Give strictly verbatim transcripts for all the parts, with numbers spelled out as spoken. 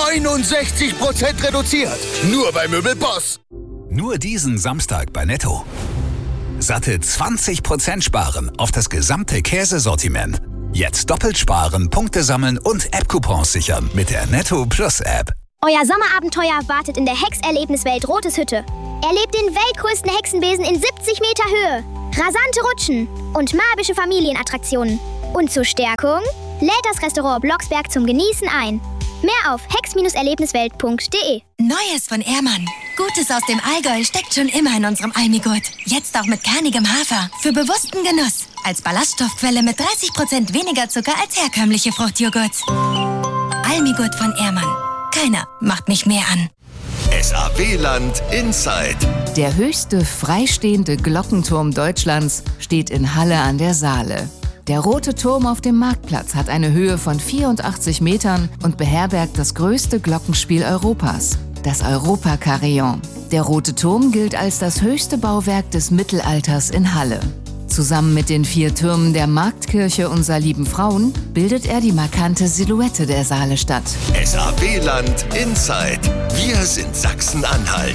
neunundsechzig Prozent reduziert. Nur bei Möbelboss. Nur diesen Samstag bei Netto. Satte zwanzig Prozent sparen auf das gesamte Käsesortiment. Jetzt doppelt sparen, Punkte sammeln und App-Coupons sichern mit der Netto Plus App. Euer Sommerabenteuer wartet in der Hex-Erlebniswelt Rotes Hütte. Erlebt den weltgrößten Hexenbesen in siebzig Meter Höhe, rasante Rutschen und magische Familienattraktionen. Und zur Stärkung lädt das Restaurant Blocksberg zum Genießen ein. Mehr auf hex erlebniswelt punkt de. Neues von Ehrmann. Gutes aus dem Allgäu steckt schon immer in unserem Almigurt. Jetzt auch mit kernigem Hafer. Für bewussten Genuss. Als Ballaststoffquelle mit dreißig Prozent weniger Zucker als herkömmliche Fruchtjoghurts. Almigurt von Ehrmann. Keiner macht mich mehr an. S A W-Land Inside. Der höchste freistehende Glockenturm Deutschlands steht in Halle an der Saale. Der Rote Turm auf dem Marktplatz hat eine Höhe von vierundachtzig Metern und beherbergt das größte Glockenspiel Europas, das Europa-Carillon. Der Rote Turm gilt als das höchste Bauwerk des Mittelalters in Halle. Zusammen mit den vier Türmen der Marktkirche Unser Lieben Frauen bildet er die markante Silhouette der Saalestadt. S A W-Land Inside. Wir sind Sachsen-Anhalt.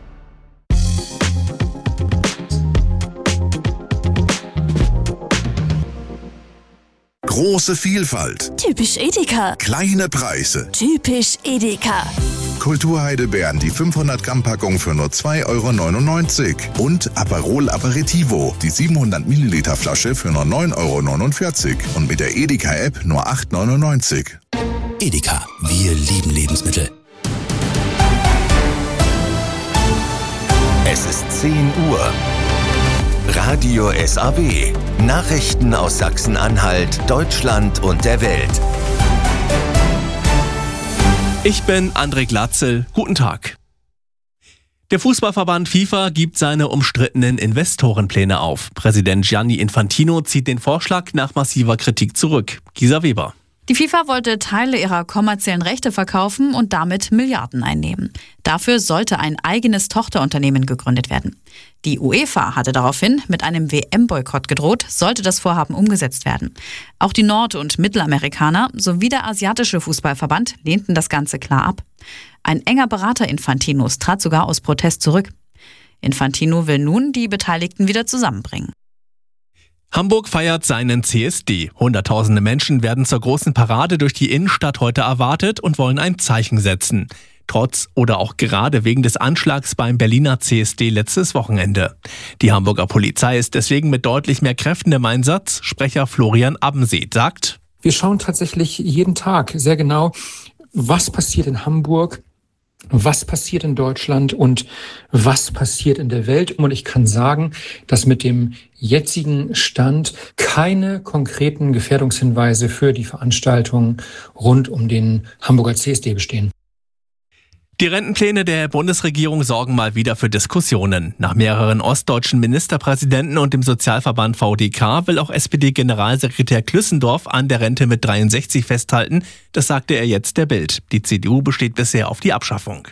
Große Vielfalt. Typisch Edeka. Kleine Preise. Typisch Edeka. Kulturheidelbeeren, die fünfhundert Gramm Packung für nur zwei Euro neunundneunzig. Und Aperol Aperitivo, die siebenhundert Milliliter Flasche für nur neun Euro neunundvierzig. Und mit der Edeka-App nur acht Euro neunundneunzig. Edeka, wir lieben Lebensmittel. Es ist zehn Uhr. Radio S A W. Nachrichten aus Sachsen-Anhalt, Deutschland und der Welt. Ich bin André Glatzel. Guten Tag. Der Fußballverband FIFA gibt seine umstrittenen Investorenpläne auf. Präsident Gianni Infantino zieht den Vorschlag nach massiver Kritik zurück. Gisa Weber. Die FIFA wollte Teile ihrer kommerziellen Rechte verkaufen und damit Milliarden einnehmen. Dafür sollte ein eigenes Tochterunternehmen gegründet werden. Die UEFA hatte daraufhin mit einem W M-Boykott gedroht, sollte das Vorhaben umgesetzt werden. Auch die Nord- und Mittelamerikaner sowie der asiatische Fußballverband lehnten das Ganze klar ab. Ein enger Berater Infantinos trat sogar aus Protest zurück. Infantino will nun die Beteiligten wieder zusammenbringen. Hamburg feiert seinen C S D. Hunderttausende Menschen werden zur großen Parade durch die Innenstadt heute erwartet und wollen ein Zeichen setzen. Trotz oder auch gerade wegen des Anschlags beim Berliner C S D letztes Wochenende. Die Hamburger Polizei ist deswegen mit deutlich mehr Kräften im Einsatz. Sprecher Florian Abbenseet sagt: Wir schauen tatsächlich jeden Tag sehr genau, was passiert in Hamburg, was passiert in Deutschland und was passiert in der Welt. Und ich kann sagen, dass mit dem jetzigen Stand keine konkreten Gefährdungshinweise für die Veranstaltung rund um den Hamburger C S D bestehen. Die Rentenpläne der Bundesregierung sorgen mal wieder für Diskussionen. Nach mehreren ostdeutschen Ministerpräsidenten und dem Sozialverband V D K will auch S P D-Generalsekretär Klüssendorf an der Rente mit dreiundsechzig festhalten. Das sagte er jetzt der Bild. Die C D U besteht bisher auf die Abschaffung.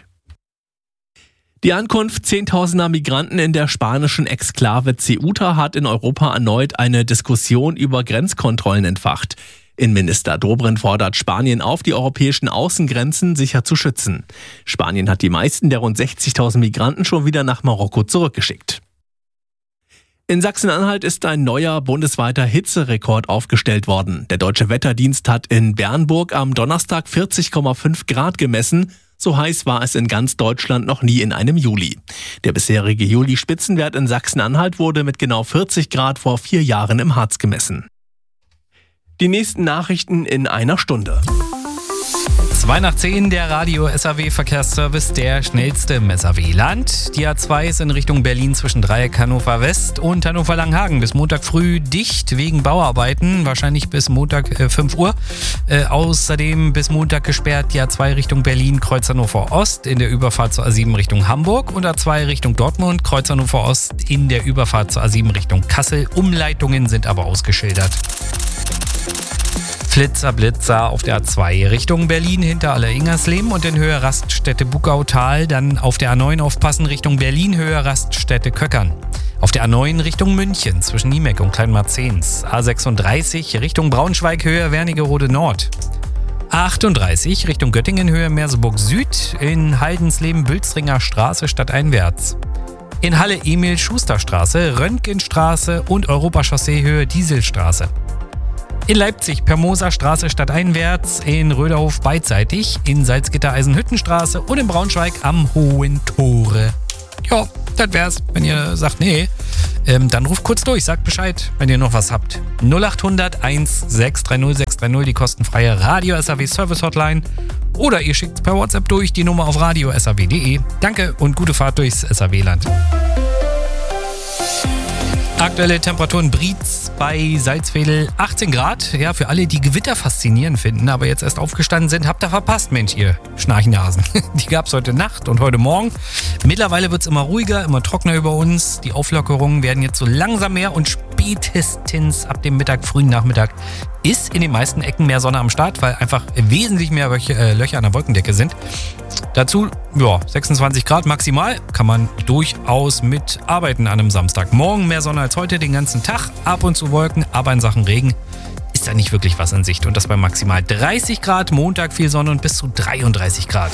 Die Ankunft zehntausender Migranten in der spanischen Exklave Ceuta hat in Europa erneut eine Diskussion über Grenzkontrollen entfacht. Innenminister Dobrindt fordert Spanien auf, die europäischen Außengrenzen sicher zu schützen. Spanien hat die meisten der rund sechzigtausend Migranten schon wieder nach Marokko zurückgeschickt. In Sachsen-Anhalt ist ein neuer bundesweiter Hitzerekord aufgestellt worden. Der Deutsche Wetterdienst hat in Bernburg am Donnerstag vierzig Komma fünf Grad gemessen. So heiß war es in ganz Deutschland noch nie in einem Juli. Der bisherige Juli-Spitzenwert in Sachsen-Anhalt wurde mit genau vierzig Grad vor vier Jahren im Harz gemessen. Die nächsten Nachrichten in einer Stunde. zwei nach zehn, der Radio S A W-Verkehrsservice, der schnellste im S A W-Land. Die A zwei ist in Richtung Berlin zwischen Dreieck Hannover West und Hannover Langhagen bis Montag früh dicht wegen Bauarbeiten, wahrscheinlich bis Montag äh, fünf Uhr. Äh, außerdem bis Montag gesperrt die A zwei Richtung Berlin, Kreuz Hannover Ost in der Überfahrt zur A sieben Richtung Hamburg und A zwei Richtung Dortmund, Kreuz Hannover Ost in der Überfahrt zur A sieben Richtung Kassel. Umleitungen sind aber ausgeschildert. Flitzer, Blitzer auf der A zwei Richtung Berlin hinter Aller-Ingersleben und in Höhe Raststätte Buckautal. Dann auf der A neun aufpassen Richtung Berlin, Höhe Raststätte Köckern. Auf der A neun Richtung München zwischen Niemek und Kleinmarzens. A sechsunddreißig Richtung Braunschweig, Höhe Wernigerode Nord. achtunddreißig Richtung Göttingen, Höhe Merseburg Süd, in Haldensleben-Bülstringer Straße stadteinwärts. In Halle Emil-Schuster-Straße, Röntgenstraße und Europachaussee Höhe Dieselstraße. In Leipzig Permoser Straße stadteinwärts, in Röderhof beidseitig, in Salzgitter-Eisenhüttenstraße und in Braunschweig am Hohen Tore. Ja, das wär's. Wenn ihr sagt, nee, ähm, dann ruft kurz durch, sagt Bescheid, wenn ihr noch was habt. null acht hundert eins sechs drei null sechs drei null, die kostenfreie Radio S A W Service Hotline. Oder ihr schickt per WhatsApp durch, die Nummer auf radio punkt s a w punkt d e. Danke und gute Fahrt durchs S A W-Land. Aktuelle Temperaturen Brietz bei Salzwedel achtzehn Grad. Ja, für alle, die Gewitter faszinierend finden, aber jetzt erst aufgestanden sind, habt ihr verpasst, Mensch, ihr Schnarchnasen. Die gab's heute Nacht und heute Morgen. Mittlerweile wird's immer ruhiger, immer trockener über uns. Die Auflockerungen werden jetzt so langsam mehr und spätestens ab dem Mittag, frühen Nachmittag ist in den meisten Ecken mehr Sonne am Start, weil einfach wesentlich mehr Löcher an der Wolkendecke sind. Dazu, ja, sechsundzwanzig Grad maximal, kann man durchaus mitarbeiten an einem Samstag. Morgen mehr Sonne als heute, den ganzen Tag, ab und zu Wolken, aber in Sachen Regen ist da nicht wirklich was in Sicht. Und das bei maximal dreißig Grad, Montag viel Sonne und bis zu dreiunddreißig Grad.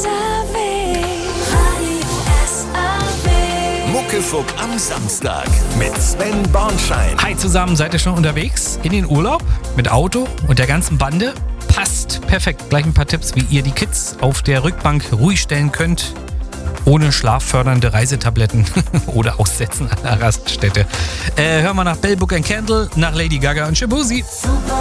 Muckefuck am Samstag mit Sven Bornschein. Hi zusammen, seid ihr schon unterwegs in den Urlaub mit Auto und der ganzen Bande? Passt perfekt. Gleich ein paar Tipps, wie ihr die Kids auf der Rückbank ruhig stellen könnt, ohne schlaffördernde Reisetabletten oder Aussetzen an der Raststätte. Äh, hören wir nach Bell Book and Candle, nach Lady Gaga und Shabuzi.